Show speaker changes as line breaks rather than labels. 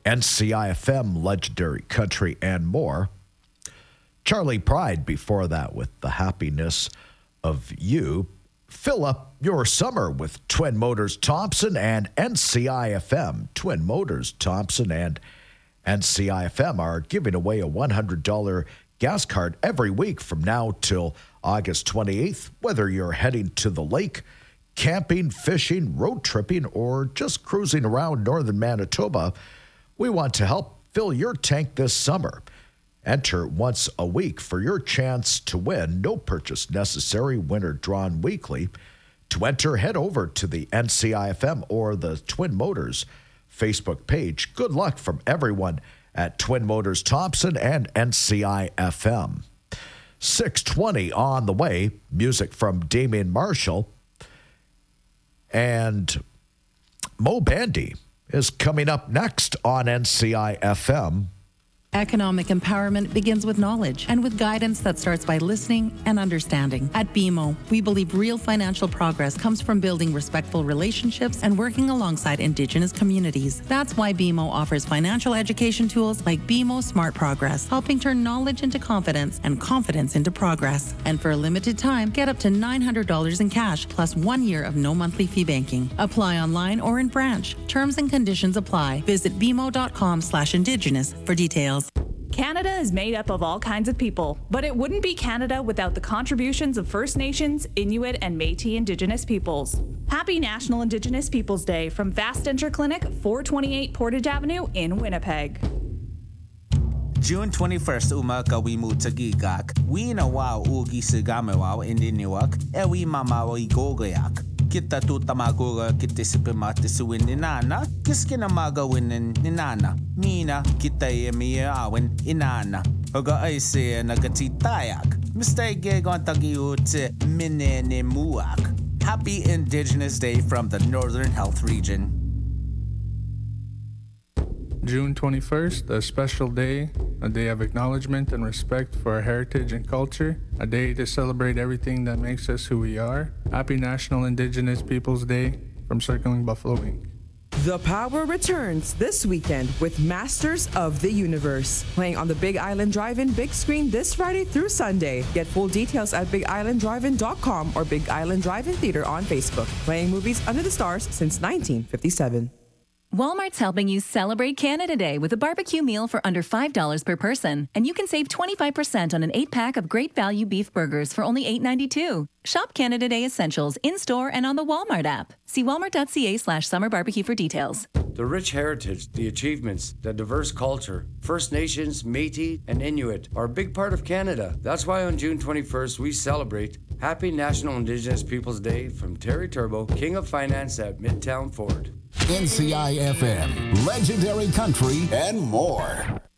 NCIFM, Legendary Country, and more. Charlie Pride before that with The Happiness of You. Fill up your summer with Twin Motors Thompson and NCIFM. Twin Motors Thompson and NCIFM are giving away a $100 gas card every week from now till August 28th. Whether you're heading to the lake, camping, fishing, road tripping, or just cruising around northern Manitoba, we want to help fill your tank this summer. Enter once a week for your chance to win. No purchase necessary. Winner drawn weekly. To enter, head over to the NCIFM or the Twin Motors Facebook page. Good luck from everyone at Twin Motors Thompson and NCIFM. 6:20 on the way. Music from Damian Marshall. And Mo Bandy is coming up next on NCIFM.
Economic empowerment begins with knowledge and with guidance that starts by listening and understanding. At BMO, we believe real financial progress comes from building respectful relationships and working alongside Indigenous communities. That's why BMO offers financial education tools like BMO Smart Progress, helping turn knowledge into confidence and confidence into progress. And for a limited time, get up to $900 in cash plus 1 year of no monthly fee banking. Apply online or in branch. Terms and conditions apply. Visit bmo.com/Indigenous for details.
Canada is made up of all kinds of people, but it wouldn't be Canada without the contributions of First Nations, Inuit, and Métis Indigenous peoples. Happy National Indigenous Peoples Day from Vast Denture Clinic, 428 Portage Avenue in Winnipeg.
June 21st, umakawimu tagigak, wina wow ugi sigamewaw indiniwak, ewi mamaw igogayak. Kita tutamagoga kitisipimati suwin ninana, kiskinamagawin ninana, mina kita yemiawin inana. Hoga aise nagatitayak, mistake on tagiute minene muak. Happy Indigenous Day from the Northern Health Region.
June 21st, a special day, a day of acknowledgement and respect for our heritage and culture, a day to celebrate everything that makes us who we are. Happy National Indigenous Peoples Day from Circling Buffalo Inc.
The Power returns this weekend with Masters of the Universe, playing on the Big Island Drive-In big screen this Friday through Sunday. Get full details at bigislanddrivein.com or Big Island Drive-In Theater on Facebook. Playing movies under the stars since 1957.
Walmart's helping you celebrate Canada Day with a barbecue meal for under $5 per person. And you can save 25% on an 8-pack of great value beef burgers for only $8.92. Shop Canada Day Essentials in-store and on the Walmart app. See walmart.ca/summer barbecue for details.
The rich heritage, the achievements, the diverse culture, First Nations, Métis, and Inuit are a big part of Canada. That's why on June 21st, we celebrate Happy National Indigenous Peoples Day from Terry Turbo, King of Finance at Midtown Ford.
NCIFM, Legendary Country, and more.